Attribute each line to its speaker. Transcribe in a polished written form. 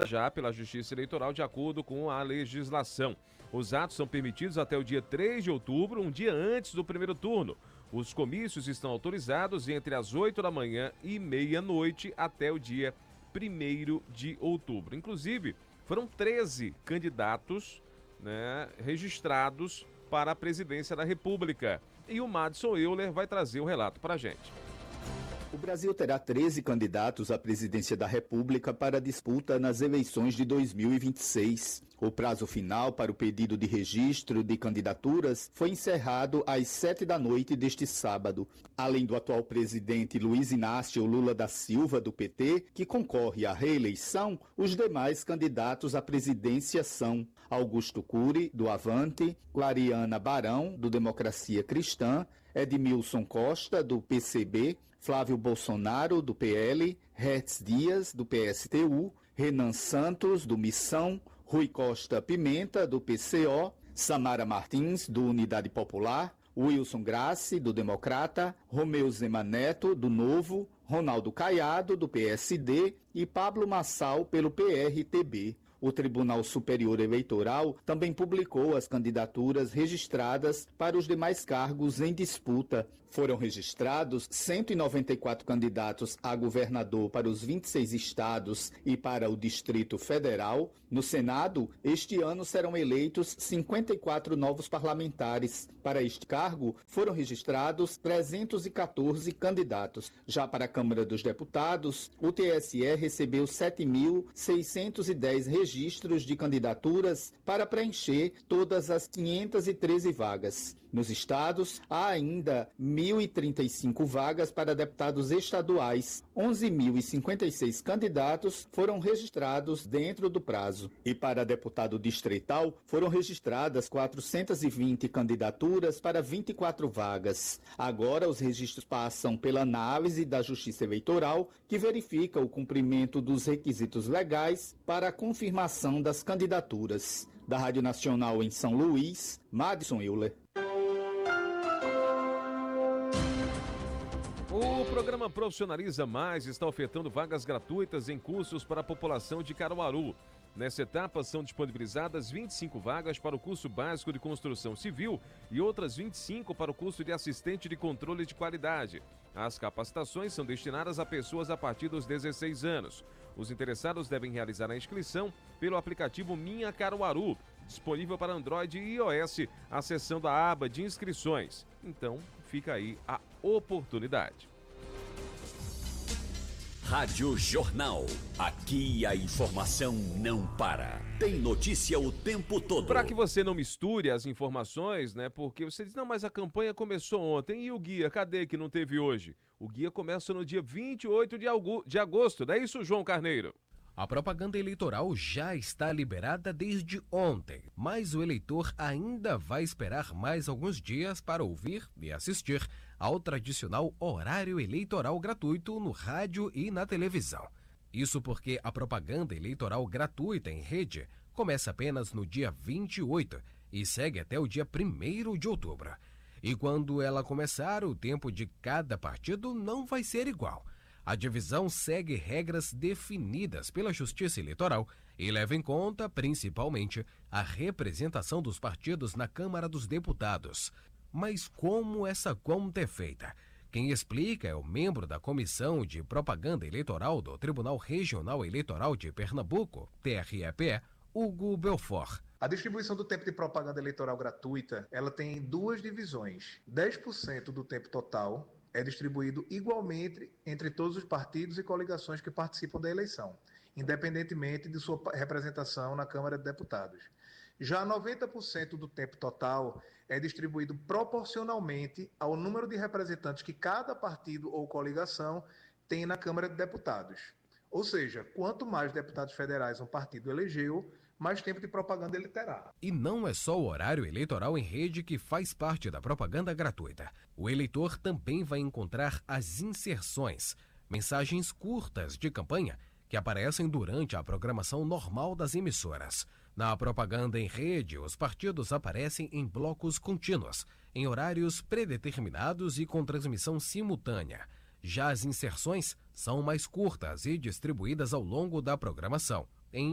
Speaker 1: já pela Justiça Eleitoral de acordo com a legislação. Os atos são permitidos até o dia 3 de outubro, um dia antes do primeiro turno. Os comícios estão autorizados entre as 8 da manhã e meia-noite até o dia 1º de outubro. Inclusive, foram 13 candidatos, registrados para a presidência da República. E o Madison Euler vai trazer o relato para a gente.
Speaker 2: O Brasil terá 13 candidatos à presidência da República para disputa nas eleições de 2026. O prazo final para o pedido de registro de candidaturas foi encerrado às 7 da noite deste sábado. Além do atual presidente Luiz Inácio Lula da Silva, do PT, que concorre à reeleição, os demais candidatos à presidência são Augusto Cury, do Avante, Clariana Barão, do Democracia Cristã, Edmilson Costa, do PCB, Flávio Bolsonaro, do PL, Hertz Dias, do PSTU, Renan Santos, do Missão, Rui Costa Pimenta, do PCO, Samara Martins, do Unidade Popular, Wilson Grassi, do Democrata, Romeu Zema Neto, do Novo, Ronaldo Caiado, do PSD e Pablo Massal, pelo PRTB. O Tribunal Superior Eleitoral também publicou as candidaturas registradas para os demais cargos em disputa. Foram registrados 194 candidatos a governador para os 26 estados e para o Distrito Federal. No Senado, este ano serão eleitos 54 novos parlamentares. Para este cargo, foram registrados 314 candidatos. Já para a Câmara dos Deputados, o TSE recebeu 7.610 registros de candidaturas para preencher todas as 513 vagas. Nos estados, há ainda 1.035 vagas para deputados estaduais. 11.056 candidatos foram registrados dentro do prazo. E para deputado distrital, foram registradas 420 candidaturas para 24 vagas. Agora, os registros passam pela análise da Justiça Eleitoral, que verifica o cumprimento dos requisitos legais para a confirmação das candidaturas. Da Rádio Nacional em São Luís, Madison Euler.
Speaker 1: O programa Profissionaliza Mais está ofertando vagas gratuitas em cursos para a população de Caruaru. Nessa etapa, são disponibilizadas 25 vagas para o curso básico de construção civil e outras 25 para o curso de assistente de controle de qualidade. As capacitações são destinadas a pessoas a partir dos 16 anos. Os interessados devem realizar a inscrição pelo aplicativo Minha Caruaru, disponível para Android e iOS, acessando a aba de inscrições. Então, fica aí a oportunidade.
Speaker 3: Rádio Jornal. Aqui a informação não para. Tem notícia o tempo todo.
Speaker 1: Para que você não misture as informações, porque você diz, não, mas a campanha começou ontem e o guia, cadê que não teve hoje? O guia começa no dia 28 de agosto, não é isso, João Carneiro?
Speaker 4: A propaganda eleitoral já está liberada desde ontem, mas o eleitor ainda vai esperar mais alguns dias para ouvir e assistir ao tradicional horário eleitoral gratuito no rádio e na televisão. Isso porque a propaganda eleitoral gratuita em rede começa apenas no dia 28 e segue até o dia 1º de outubro. E quando ela começar, o tempo de cada partido não vai ser igual. A divisão segue regras definidas pela Justiça Eleitoral e leva em conta, principalmente, a representação dos partidos na Câmara dos Deputados. Mas como essa conta é feita? Quem explica é o membro da Comissão de Propaganda Eleitoral do Tribunal Regional Eleitoral de Pernambuco, TREPE, Hugo Belfort.
Speaker 5: A distribuição do tempo de propaganda eleitoral gratuita, ela tem duas divisões. 10% do tempo total é distribuído igualmente entre todos os partidos e coligações que participam da eleição, independentemente de sua representação na Câmara de Deputados. Já 90% do tempo total é distribuído proporcionalmente ao número de representantes que cada partido ou coligação tem na Câmara de Deputados. Ou seja, quanto mais deputados federais um partido elegeu, mais tempo de propaganda ele terá.
Speaker 4: E não é só o horário eleitoral em rede que faz parte da propaganda gratuita. O eleitor também vai encontrar as inserções, mensagens curtas de campanha que aparecem durante a programação normal das emissoras. Na propaganda em rede, os partidos aparecem em blocos contínuos, em horários predeterminados e com transmissão simultânea. Já as inserções são mais curtas e distribuídas ao longo da programação.